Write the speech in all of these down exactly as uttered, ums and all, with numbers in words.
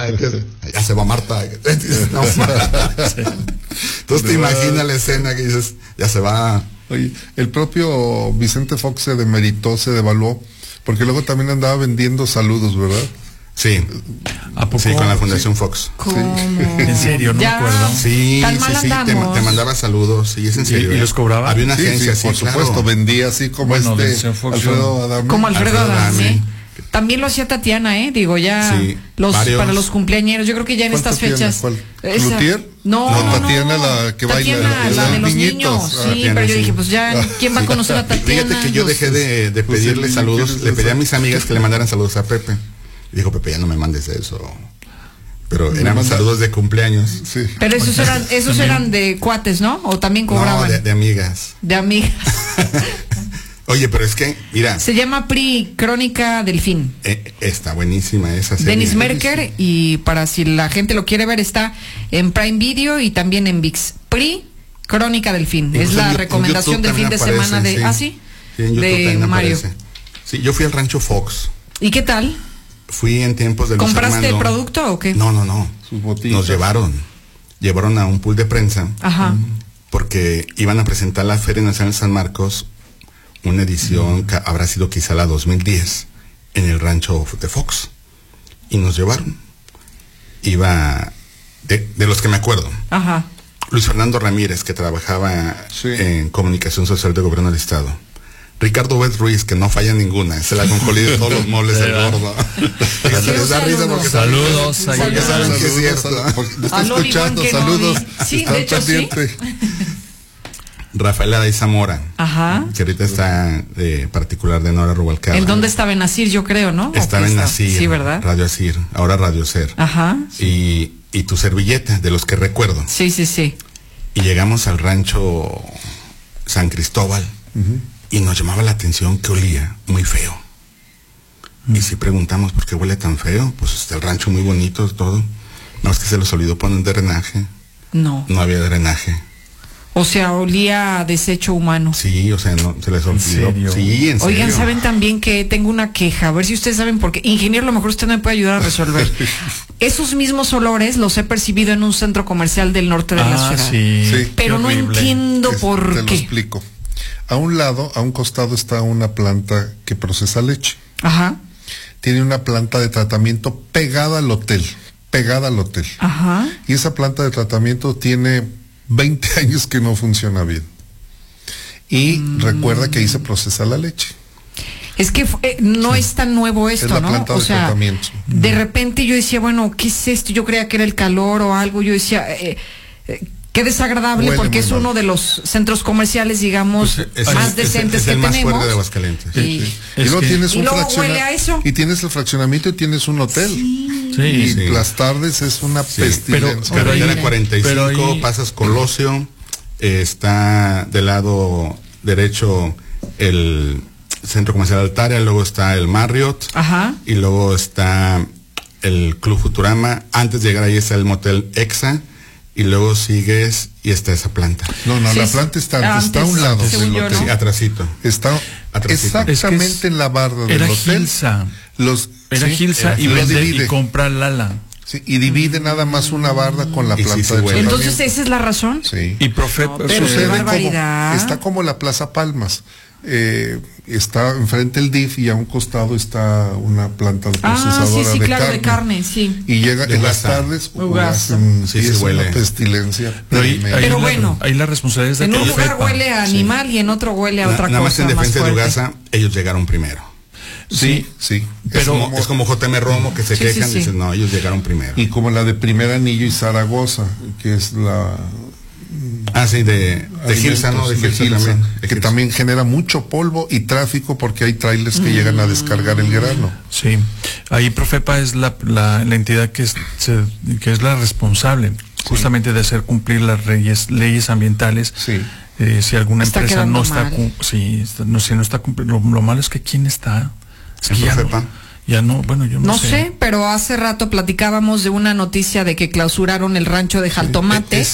ya se va Marta. No, entonces te imaginas la escena que dices, ya se va. Oye, el propio Vicente Fox se demeritó, se devaluó, porque luego también andaba vendiendo saludos, ¿verdad? Sí. ¿A poco? Sí, con la Fundación Fox. ¿Cómo? Sí. ¿En serio? No ya. me acuerdo. Sí, Tan sí, mal sí, te, te mandaba saludos, sí, es en serio. ¿Y, y los cobraba? Había una Sí, agencia, sí, sí, por claro. supuesto, vendía así como bueno, este Fox, Alfredo Adame. Como Alfredo, Alfredo Adame. Adame. También lo hacía Tatiana, ¿eh? Digo, ya Sí, los varios. para los cumpleañeros. Yo creo que ya en ¿Cuál estas Tatiana? fechas. ¿Cuál? Esa- ¿Luthier? No, No, no, no. Tatiana, la que baila, Tatiana, la- la, la de los niñitos. niños. Ah, Sí, Tatiana, pero yo sí. dije, pues ya, Ah, ¿quién va a conocer a Tatiana? Fíjate que yo Los- dejé de, de Pues pedirle sí, saludos, ¿quieres le pedí a eso? mis amigas que le mandaran saludos a Pepe. Y dijo, Pepe, ya no me mandes eso. Pero Me eran manda- saludos de cumpleaños. Sí. Pero esos eran, esos eran de cuates, ¿no? O también cobraban. No, de, de amigas. De amigas. Oye, pero es que, mira, Se llama P R I, Crónica del Fin. eh, está buenísima esa serie. Dennis Merker, y para si la gente lo quiere ver, está en Prime Video y también en ViX. P R I, Crónica del Fin. Incluso Es la en recomendación YouTube del fin de también semana de. aparece, ¿Ah, sí. sí? Sí, en YouTube de también Mario. aparece. Sí, yo fui al rancho Fox. ¿Y qué tal? Fui en tiempos de Luis ¿Compraste Armando. producto o qué? No, no, no. Sus botillas. Nos llevaron. Llevaron a un pool de prensa. Ajá. Porque iban a presentar la Feria Nacional de San Marcos, una edición que habrá sido quizá la dos mil diez, en el rancho de Fox. Y nos llevaron. Iba, de, de los que me acuerdo, Ajá. Luis Fernando Ramírez, que trabajaba Sí. en Comunicación Social de Gobierno del Estado. Ricardo Bet Ruiz, que no falla ninguna, se la conjolí de todos los moles del gordo. Fíjate, les da risa porque Saludos, saben, porque saludos. saben que es Saludos, cierto. saludos, porque te está A Loli escuchando, Juan saludos. Kenobi. Sí, Está de hecho, sí. pendiente. Rafael Aday Zamora, Ajá. que ahorita está de particular de Nora Rubalcaba. ¿En dónde estaba? En Asir, yo creo, ¿no? ¿O Estaba qué en está? Asir, Sí, ¿verdad? Radio Asir, ahora Radio Ser. Ajá. Y, y tu servilleta, de los que recuerdo. Sí, sí, sí. Y llegamos al rancho San Cristóbal, y nos llamaba la atención que olía muy feo. Y si preguntamos por qué huele tan feo, pues está el rancho muy bonito, todo. No, es que se les olvidó poner drenaje. No. No había drenaje. O sea, olía a desecho humano. Sí, o sea, no se les olvidó. serio? Sí, en serio. Oigan, ¿saben también que tengo una queja? A ver si ustedes saben por qué. Ingeniero, a lo mejor usted me puede ayudar a resolver. Esos mismos olores los he percibido en un centro comercial del norte de la Ah, ciudad. sí. Sí. Pero Qué no horrible. entiendo Es- por te lo qué. explico. A un lado, a un costado está una planta que procesa leche. Ajá, Tiene una planta de tratamiento pegada al hotel, pegada al hotel. ajá. Y esa planta de tratamiento tiene veinte años que no funciona bien. Y Mm. recuerda que ahí se procesa la leche. Es que eh, no es tan nuevo esto, Es la ¿no? planta O de sea, tratamiento. de repente yo decía, bueno, ¿qué es esto? Yo creía que era el calor o algo. Yo decía, eh, eh, qué desagradable, Huele porque muy es mal. uno de los centros comerciales, digamos, Pues, es- más es- decentes es que el más tenemos. fuerte de Aguascalientes. Y- Y Es luego que- tienes Y un luego fracciona- huele a eso. Y tienes el fraccionamiento y tienes un hotel. Sí, Y sí. las tardes es una Sí, pestilencia. pero- pero Carretera ahí- cuarenta y cinco, pero ahí- pasas Colosio, eh, está del lado derecho el Centro Comercial Altaria, luego está el Marriott, Ajá. y luego está el Club Futurama. Antes de llegar ahí está el Motel Exa, y luego sigues y está esa planta. No, no, Sí, la sí. planta está, Antes, está a un lado según del yo, hotel. Sí, atrasito. Está Atrasito. exactamente Es que es- en la barda del Era hotel. Gilsa. Los, Era sí, Gilsa era- y lo vende divide. y compra Lala. Sí, y divide nada más una barda con la Y sí, planta sí de huele. tratamiento. Entonces, ¿esa es la razón? Sí. Y profe, No, pero qué Sucede como, barbaridad. está como la Plaza Palmas. Eh, está enfrente el D I F y a un costado está una planta Ah, sí, procesadora sí, de, claro, carne. de carne, sí. Y llega De en las Ugasa. tardes, Ugasa. mm, Sí, y sí es huele. una pestilencia. Pero ahí, tremenda. ahí Pero la- bueno. ahí la responsabilidad es de En un lugar Profepa. huele a animal y en otro huele a Na- otra nada más cosa en más defensa de fuerte. Ugasa, ellos llegaron primero. Sí, Sí, Es Pero- como, es como J M Romo, que se Sí, sí, quejan sí. y dicen, no, ellos llegaron primero. y como la de Primer Anillo y Zaragoza, que es la Ah, sí, de, de Gilsa, ¿no? De de Gilsa Gilsa, también. De que Gilsa. también genera mucho polvo y tráfico porque hay trailers que Mm. llegan a descargar el grano. sí. Ahí Profepa es la, la, la entidad que es, se- que es la responsable justamente de hacer cumplir las leyes, leyes ambientales. Sí. Eh, si alguna Está empresa quedando no está, mal. cu- sí, está- no, si no está cumpliendo, lo, lo malo es que quién está. Es que ¿En ya no, Profepa? ya no, bueno, yo no, No sé, pero hace rato platicábamos de una noticia de que clausuraron el rancho de Jaltomate. Es-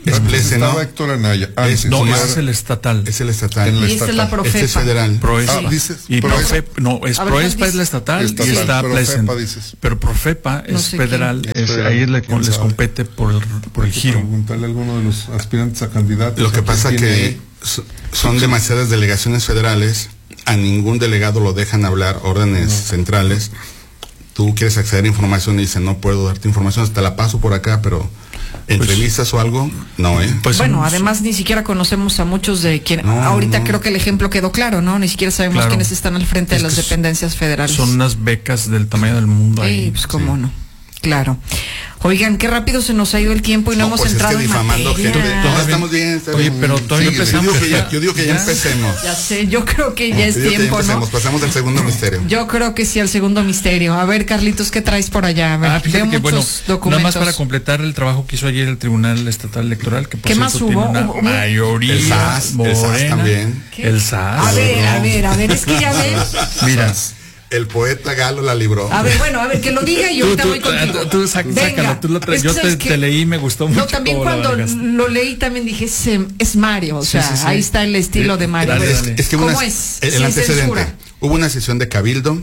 Es Plece, ¿no? Estaba Héctor Anaya. Antes, Es- No, Omar- ese es el estatal. Es el estatal. En Y la esta es la estatal. Profepa. Este es federal. Proespa. Ah, dices, y Proespa. Profepa, no, es A ver, Proespa ¿cuál es la estatal, Estatal, y está Profepa Pleasant. dices. Pero Profepa No es sé federal, quién. es- Federal, ahí le- quién les sabe. compete por el, por el Hay que giro. Preguntarle a alguno de los aspirantes a candidatos. Lo que a quién pasa tiene que ahí. so- son demasiadas delegaciones federales, a ningún delegado lo dejan hablar, órdenes centrales. Tú quieres acceder a información y dicen, no puedo darte información, te la paso por acá, pero entrevistas o algo, no, ¿eh? Pues Bueno, son- además ni siquiera conocemos a muchos de quienes. No, ahorita no. creo que el ejemplo quedó claro, ¿no? Ni siquiera sabemos Claro. quiénes están al frente Es de las que dependencias federales. son unas becas del tamaño del mundo ahí. Sí, pues cómo sí. no. Claro. Oigan, qué rápido se nos ha ido el tiempo y no, No, hemos pues es entrado que en difamando materia. gente. No, estamos bien, está Oye, bien. pero todavía Sí, no empezamos. Yo digo que ya, Ya. yo digo que ya Ya. empecemos. Ya sé, yo creo que ya Yo es digo que ya tiempo, empecemos, ¿no? pasamos al segundo misterio. Yo creo que sí, al segundo misterio. A ver, Carlitos, ¿qué traes por allá? A ver, Ah, fíjate veo que bueno, muchos nada documentos. más para completar el trabajo que hizo ayer el Tribunal Estatal Electoral, que por ¿Qué más cierto hubo? tiene una Hubo- hubo- mayoría El S A S, el S A S morena. también. ¿Qué? El S A S. A ver, a ver, a ver, es que ya ven. Mira, El poeta Galo la libró. A ver, bueno, a ver, que lo diga y tú, ahorita tú, voy contigo. tú, tú sac- Venga. sácalo, tú lo traes. Es que Yo te, sabes que- te leí y me gustó mucho. No, también cómo lo cuando manejaste. lo leí también dije, "Se- es Mario, o Sí, sea, sí, sí. ahí está el estilo de Mario. Dale, Es, dale. es que ¿Cómo una- es? el, el Sin antecedente. censura. Hubo una sesión de cabildo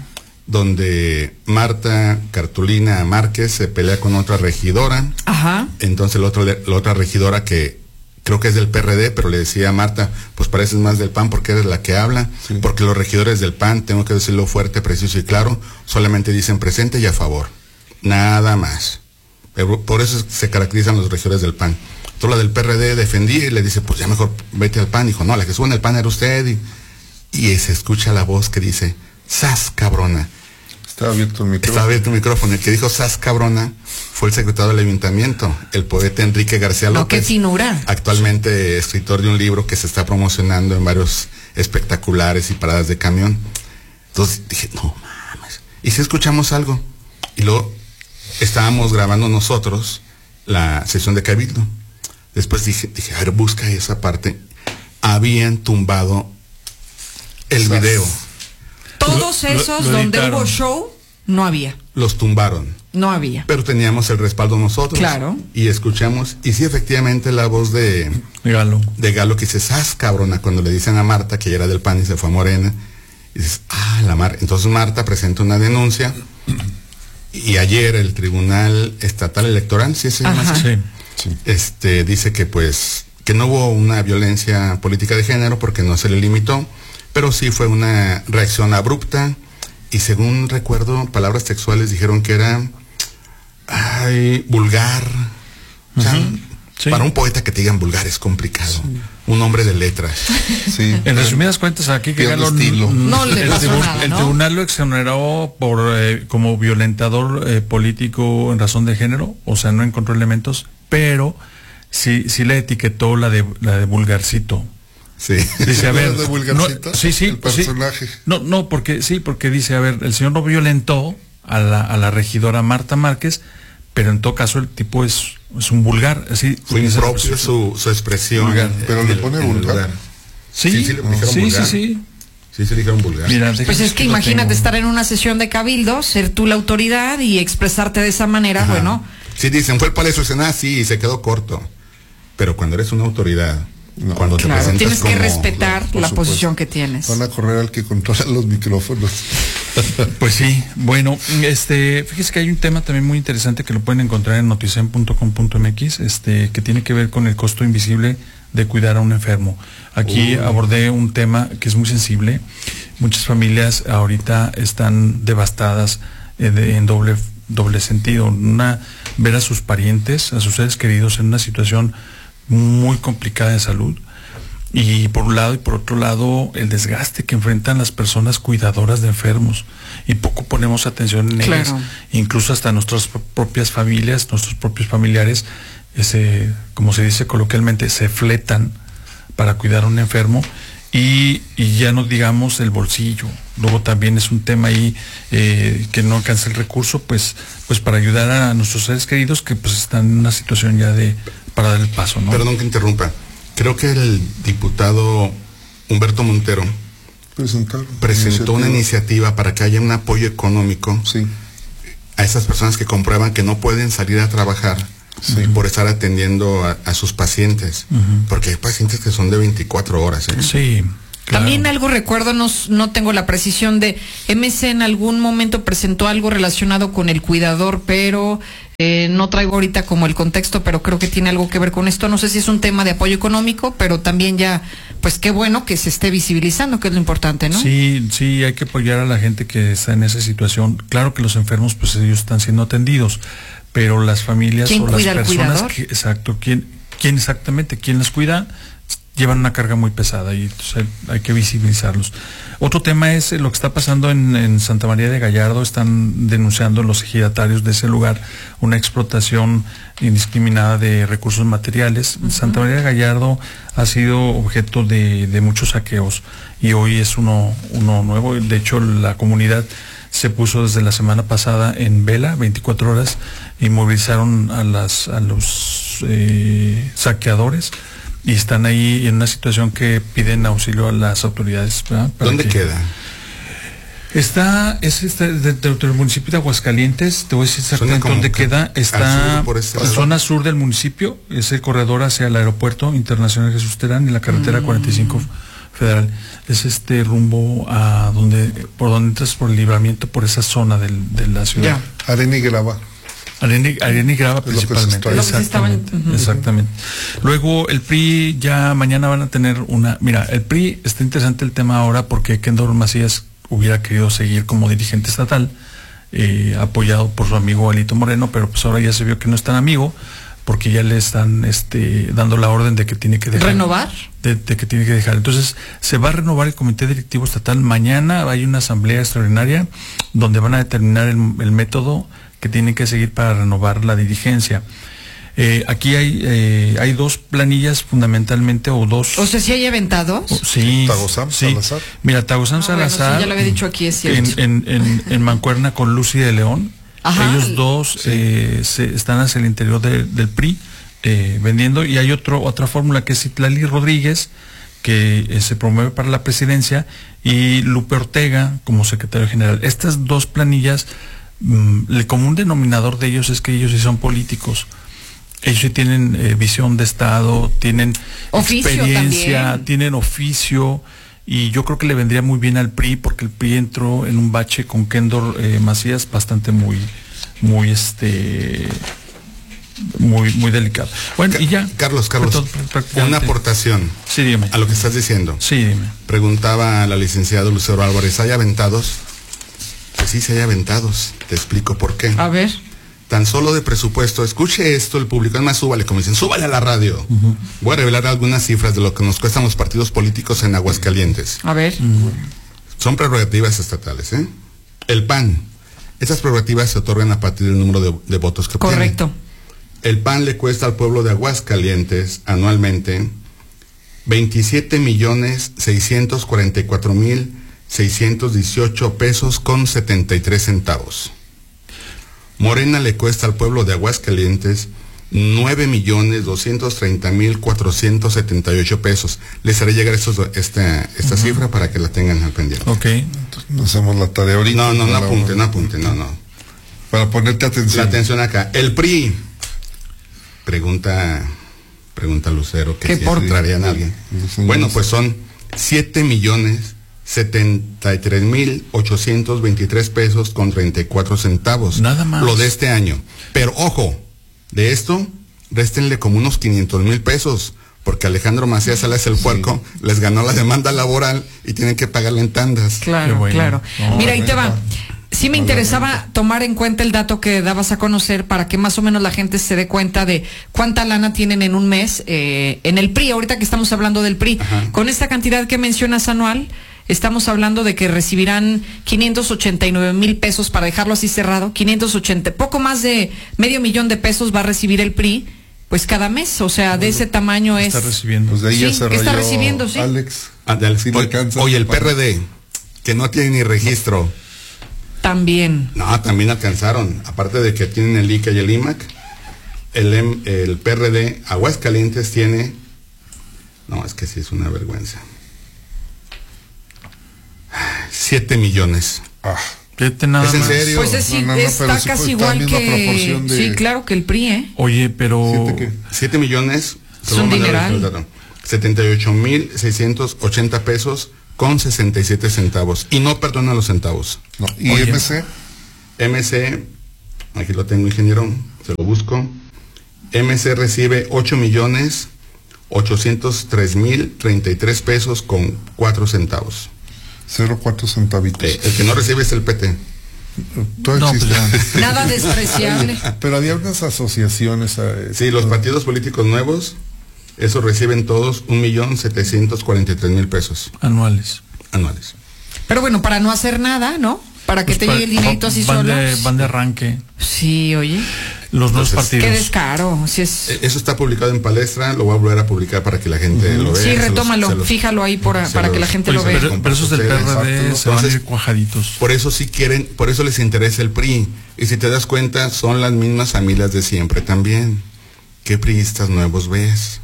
donde Marta Cartulina Márquez se pelea con otra regidora. Ajá. Entonces la otra, la otra regidora, que creo que es del P R D, pero le decía a Marta, pues pareces más del P A N porque eres la que habla, Sí. porque los regidores del P A N, tengo que decirlo fuerte, preciso y claro, solamente dicen presente y a favor, nada más. Pero por eso se caracterizan los regidores del P A N. Entonces la del P R D defendía y le dice, pues ya mejor vete al P A N. Dijo, no, la que sube en el P A N era usted. Y, y se escucha la voz que dice, ¡sas, cabrona! Estaba abierto el micrófono. Estaba abierto el micrófono. El que dijo "sas cabrona" fue el secretario del ayuntamiento, el poeta Enrique García No, López. qué finura. Actualmente escritor de un libro que se está promocionando en varios espectaculares y paradas de camión. Entonces dije, no mames. Y si escuchamos algo. Y luego estábamos grabando nosotros la sesión de cabildo. Después dije, dije, a ver, busca esa parte. Habían tumbado el Sas. video. Todos Lo- lo- esos lo donde editaron. hubo show, no había. Los tumbaron. No había. Pero teníamos el respaldo nosotros. Claro. Y escuchamos, y sí, efectivamente, la voz de, Galo. de Galo que dice, "sas, cabrona", cuando le dicen a Marta, que ya era del P A N y se fue a Morena, y dices, ah, la Mar. Entonces Marta presenta una denuncia, y ayer el Tribunal Estatal Electoral, ¿sí se llama Ajá. así? Sí. Sí. Este, dice que pues, que no hubo una violencia política de género porque no se le limitó, pero sí fue una reacción abrupta, y según recuerdo, palabras textuales dijeron que era, ay, vulgar. O sea, Sí. para un poeta que te digan vulgar es complicado. Un hombre de letras. Sí. En resumidas cuentas, aquí que Pierde Galo estilo. No le el, pasó tribu- nada, el ¿no? tribunal lo exoneró por eh, como violentador eh, político en razón de género, o sea, no encontró elementos, pero sí sí le etiquetó la de la de vulgarcito. Sí. Dice, a ver, ¿De vulgarcito? no, sí, sí, El sí. personaje. No, no, porque sí, porque dice, a ver, el señor no violentó a la, a la regidora Marta Márquez, pero en todo caso el tipo es, es un vulgar, así. Fue utiliza la impropio expresión. su, su expresión. Vulgar. en- Pero en le el- pone en el vulgar. lugar. Sí, Sí, sí, sí le dijeron sí, vulgar. sí. Sí, se le dijeron vulgar. Mira, Pues déjame es que lo imagínate tengo. estar en una sesión de cabildo, ser tú la autoridad y expresarte de esa manera, Ajá. bueno. Sí, dicen, fue el Palacio de Senado, sí, y se quedó corto. Pero cuando eres una autoridad, No, cuando te Claro, presentas tienes que como- respetar por la supuesto. posición que tienes. Van a correr al que controla los micrófonos. Pues sí, bueno, este, fíjese que hay un tema también muy interesante que lo pueden encontrar en noticen punto com punto m x, este, que tiene que ver con el costo invisible de cuidar a un enfermo. Aquí abordé un tema que es muy sensible. Muchas familias ahorita están devastadas eh, de- en doble doble sentido. Una, ver a sus parientes, a sus seres queridos en una situación muy complicada de salud. Y por un lado y por otro lado, el desgaste que enfrentan las personas cuidadoras de enfermos. Y poco ponemos atención en ellas. Claro. Incluso hasta nuestras pro- propias familias, nuestros propios familiares, ese, como se dice coloquialmente, se fletan para cuidar a un enfermo. Y, y ya no digamos el bolsillo. Luego también es un tema ahí eh, que no alcanza el recurso, pues, pues para ayudar a nuestros seres queridos que pues están en una situación ya de para dar el paso, ¿no? Perdón que interrumpa. Creo que el diputado Humberto Montero Presentar presentó una iniciativa para que haya un apoyo económico Sí. a esas personas que comprueban que no pueden salir a trabajar Sí. por estar atendiendo a, a sus pacientes, uh-huh. porque hay pacientes que son de veinticuatro horas. ¿eh? Sí. Claro. También algo recuerdo, no, no tengo la precisión de M C en algún momento presentó algo relacionado con el cuidador, pero eh, no traigo ahorita como el contexto, pero creo que tiene algo que ver con esto. No sé si es un tema de apoyo económico, pero también ya, pues qué bueno que se esté visibilizando, que es lo importante, ¿no? Sí, sí, hay que apoyar a la gente que está en esa situación. Claro que los enfermos, pues ellos están siendo atendidos, pero las familias ¿Quién o las cuida al personas cuidador? que, exacto, quién, quién exactamente, quién las cuida, llevan una carga muy pesada y entonces hay, hay que visibilizarlos. Otro tema es lo que está pasando en, en Santa María de Gallardo. Están denunciando los ejidatarios de ese lugar una explotación indiscriminada de recursos materiales. Uh-huh. Santa María de Gallardo ha sido objeto de, de muchos saqueos y hoy es uno, uno nuevo. De hecho, la comunidad se puso desde la semana pasada en vela, veinticuatro horas, y movilizaron a, las, a los eh, saqueadores. Y están ahí en una situación que piden auxilio a las autoridades. ¿Dónde que... queda? Está, es está dentro del municipio de Aguascalientes. Te voy a decir exactamente dónde queda. Está en la zona sur del municipio. Es el corredor hacia el aeropuerto internacional Jesús Terán y la carretera mm. cuarenta y cinco federal. Es este rumbo a donde, por donde entras por el Libramiento, por esa zona del, de la ciudad. Ya. Arena y Grava. Arena, arena y Grava principalmente. Exactamente, uh-huh. exactamente. Luego el P R I ya mañana van a tener una... Mira, el P R I está interesante el tema ahora porque Kendor Macías hubiera querido seguir como dirigente estatal, eh, apoyado por su amigo Alito Moreno, pero pues ahora ya se vio que no es tan amigo porque ya le están este, dando la orden de que tiene que dejar. ¿Renovar? De, de que tiene que dejar. Entonces, se va a renovar el Comité Directivo Estatal. Mañana hay una asamblea extraordinaria donde van a determinar el, el método que tienen que seguir para renovar la dirigencia. Eh, aquí hay eh, hay dos planillas fundamentalmente o dos. O sea, si hay aventados. Oh, sí. Tagozam sí. Salazar. Mira, Tagozam ah, Salazar. Bueno, sí, ya lo había dicho aquí, es cierto. En, en, en, en Mancuerna con Lucy de León. Ajá. Ellos dos sí. eh, se, están hacia el interior de, del P R I eh, vendiendo, y hay otro otra fórmula que es Citlali Rodríguez, que eh, se promueve para la presidencia, y Lupe Ortega como secretario general. Estas dos planillas, el común denominador de ellos es que ellos sí son políticos. Ellos sí tienen eh, visión de Estado, tienen oficio experiencia, también. Tienen oficio, y yo creo que le vendría muy bien al P R I porque el P R I entró en un bache con Kendor eh, Macías bastante muy, muy este, muy, muy delicado. Bueno, Ca- y ya. Carlos, Carlos, todo, una aportación sí, dígame. a lo que estás diciendo. Sí, dime. Preguntaba la licenciada Lucero Álvarez, ¿hay aventados? Pues sí, sí hay aventados. Te explico por qué. A ver. Tan solo de presupuesto, escuche esto el público, además súbale, como dicen, súbale a la radio. Uh-huh. Voy a revelar algunas cifras de lo que nos cuestan los partidos políticos en Aguascalientes. A ver. Uh-huh. Son prerrogativas estatales, ¿eh? El P A N, esas prerrogativas se otorgan a partir del número de, de votos que obtiene. Correcto. El P A N le cuesta al pueblo de Aguascalientes anualmente veintisiete millones seiscientos cuarenta y cuatro mil seiscientos dieciocho pesos con setenta y tres centavos. Morena le cuesta al pueblo de Aguascalientes nueve millones doscientos treinta mil cuatrocientos setenta y ocho pesos. Les haré llegar estos, esta, esta uh-huh. cifra para que la tengan al pendiente. Ok. Entonces, no hacemos la tarea ahorita. No, no, no apunte, no apunte, no, no. Para ponerte atención. La atención acá. El P R I. Pregunta, pregunta Lucero que si por... traerían a alguien. Bueno, pues son siete millones setenta y tres mil ochocientos veintitrés pesos con treinta y cuatro centavos. Nada más. Lo de este año. Pero ojo, de esto, réstenle como unos quinientos mil pesos, porque Alejandro Macías Salas el Puerco sí. les ganó la demanda laboral y tienen que pagarle en tandas. Claro, bueno. claro. No, Mira, ahí te va. Sí me interesaba tomar en cuenta el dato que dabas a conocer para que más o menos la gente se dé cuenta de cuánta lana tienen en un mes eh, en el P R I, ahorita que estamos hablando del P R I. Ajá. Con esta cantidad que mencionas anual, estamos hablando de que recibirán quinientos ochenta y nueve mil pesos, para dejarlo así cerrado, quinientos ochenta, poco más de medio millón de pesos va a recibir el P R I, pues cada mes, o sea, de ese tamaño es... Está recibiendo. Pues de ahí sí, ya se está recibiendo, sí. Alex. Ah, de Alex. Sí, oye, oye, el P R D, que no tiene ni registro. También. No, también alcanzaron, aparte de que tienen el I C A y el I M A C, el, el P R D Aguascalientes tiene... No, es que sí es una vergüenza. Siete millones. Ah. Fíjate nada ¿Es en más. serio? Pues es, No, no, no, está pero sí casi fue igual la misma que... proporción de- Sí, claro que el P R I, ¿eh? Oye, pero... ¿Siete qué? siete millones. Es un dineral. setenta y ocho mil seiscientos ochenta pesos con sesenta y siete centavos. Y no perdona los centavos. No. ¿Y Oye. M C? M C, aquí lo tengo, ingeniero, se lo busco. M C recibe ocho millones ochocientos tres mil treinta y tres pesos con cuatro centavos. cero coma cuatro centavitos. Eh, el que no recibe es el P T. Todo No, pues existe. ya. Nada despreciable. Pero había unas asociaciones. eh, Sí, los partidos políticos nuevos, esos reciben todos un millón setecientos cuarenta y tres mil pesos Anuales. anuales. Pero bueno, para no hacer nada, ¿no? Para que Pues te pa- llegue el dinerito va- así van solo. De, van de arranque. Sí, oye. Los dos Entonces, partidos. Qué descaro. Si es... Eh, Eso está publicado en Palestra, lo voy a volver a publicar para que la gente lo vea. Sí, se los- retómalo, se los- fíjalo ahí por, se para que los- la gente Oye, lo vea. pero, pero esos del P R D Exacto. se van a Entonces, ir cuajaditos. Por eso sí quieren, por eso les interesa el P R I. Y si te das cuenta, son las mismas familias de siempre también. ¿Qué priistas nuevos ves?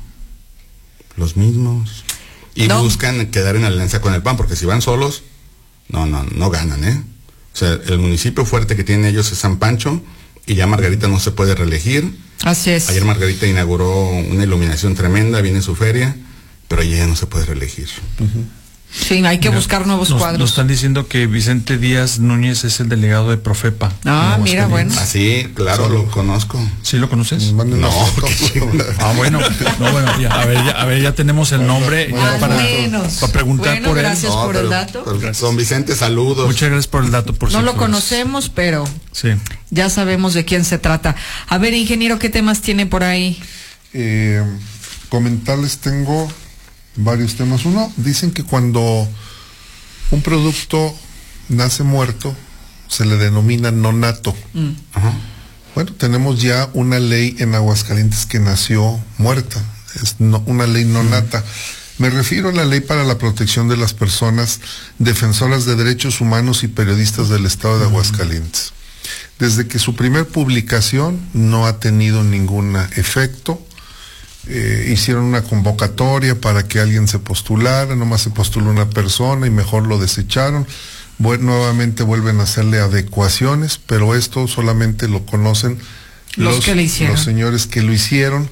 Los mismos. Y No. buscan quedar en alianza con el P A N, porque si van solos, no, no, no ganan, ¿eh? O sea, el municipio fuerte que tienen ellos es San Pancho, y ya Margarita no se puede reelegir. Así es. Ayer Margarita inauguró una iluminación tremenda, viene su feria, pero ella ya no se puede reelegir. Sí, hay que Mira, buscar nuevos nos, cuadros. Nos están diciendo que Vicente Díaz Núñez es el delegado de Profepa. Ah, en mira, bueno. Así, claro, lo conozco. ¿Sí lo conoces? Manden No, una foto. qué chingada. Ah, bueno, no, bueno, ya, a ver, ya, a ver, ya tenemos el nombre ya Al para, menos. para preguntar Bueno, por él. gracias. por el dato. pero, don Vicente, saludos. Muchas gracias por el dato, por No cierto. lo conocemos, pero Sí. ya sabemos de quién se trata. A ver, ingeniero, ¿qué temas tiene por ahí? Eh, comentarles, tengo varios temas. Uno, dicen que cuando un producto nace muerto, se le denomina nonato. Mm. Ajá. Bueno, tenemos ya una ley en Aguascalientes que nació muerta, es no- una ley nonata. Me refiero a la ley para la protección de las personas defensoras de derechos humanos y periodistas del estado de Aguascalientes. Desde que su primer publicación no ha tenido ningún efecto. Eh, hicieron una convocatoria para que alguien se postulara, nomás se postuló una persona y mejor lo desecharon. Bueno, nuevamente vuelven a hacerle adecuaciones, pero esto solamente lo conocen Los que le hicieron. los señores que lo hicieron,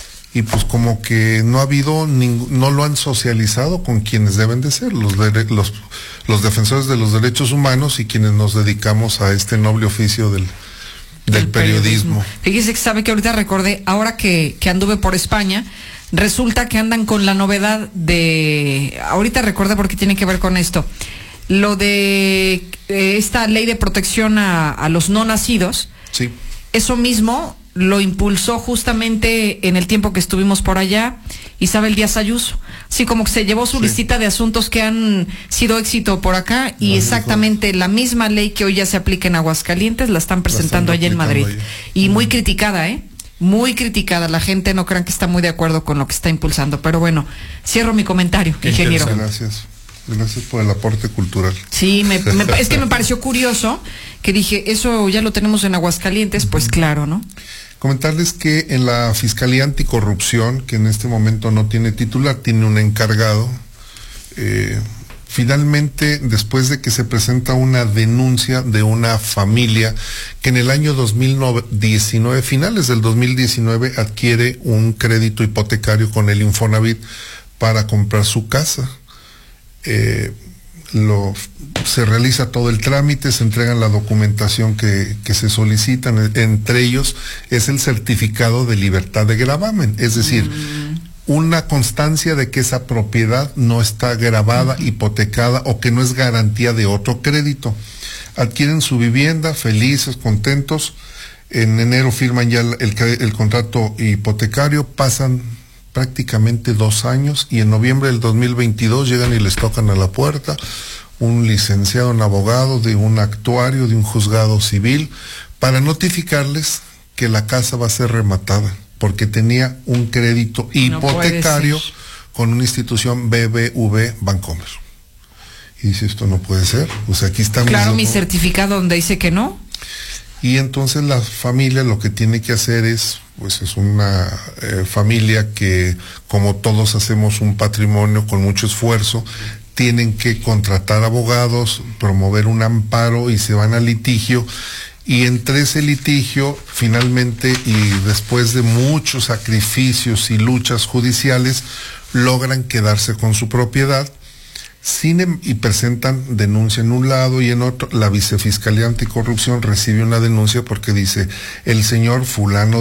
y pues como que no ha habido ning- no lo han socializado con quienes deben de ser, los, dere- los los defensores de los derechos humanos y quienes nos dedicamos a este noble oficio del del periodismo. Fíjese que sabe que ahorita recordé, ahora que, que anduve por España, resulta que andan con la novedad de, ahorita recordé porque tiene que ver con esto, lo de eh, esta ley de protección a, a los no nacidos. Sí. Eso mismo lo impulsó justamente en el tiempo que estuvimos por allá Isabel Díaz Ayuso. Sí, como que se llevó su Sí. listita de asuntos que han sido éxito por acá y Lo exactamente la misma ley que hoy ya se aplica en Aguascalientes la están presentando allá en Madrid. aplicando allá. Y muy criticada, ¿eh? Muy criticada. La gente no crean que está muy de acuerdo con lo que está impulsando. Pero bueno, cierro mi comentario, Qué ingeniero. Gracias. Gracias por el aporte cultural. Sí, me, me- es que me pareció curioso que dije, eso ya lo tenemos en Aguascalientes, pues claro, ¿no? Comentarles que en la Fiscalía Anticorrupción, que en este momento no tiene titular, tiene un encargado, eh, finalmente, después de que se presenta una denuncia de una familia que en el año dos mil diecinueve, finales del dos mil diecinueve, adquiere un crédito hipotecario con el Infonavit para comprar su casa. Eh, lo, se realiza todo el trámite, se entregan la documentación que, que se solicitan, entre ellos es el certificado de libertad de gravamen, es decir, mm. una constancia de que esa propiedad no está gravada, uh-huh. hipotecada o que no es garantía de otro crédito. Adquieren su vivienda, felices, contentos, en enero firman ya el, el, el contrato hipotecario, pasan prácticamente dos años y en noviembre del dos mil veintidós llegan y les tocan a la puerta un licenciado, un abogado, de un actuario, de un juzgado civil, para notificarles que la casa va a ser rematada, porque tenía un crédito hipotecario no con una institución B B V Bancomer. Y dice, esto no puede ser, pues aquí estamos. Claro, mi certificado donde dice que no. Y entonces la familia lo que tiene que hacer es, pues es una eh, familia que, como todos hacemos un patrimonio con mucho esfuerzo, tienen que contratar abogados, promover un amparo y se van a litigio. Y entre ese litigio, finalmente, y después de muchos sacrificios y luchas judiciales, logran quedarse con su propiedad sin, y presentan denuncia en un lado y en otro. La Vicefiscalía Anticorrupción recibe una denuncia porque dice, el señor fulano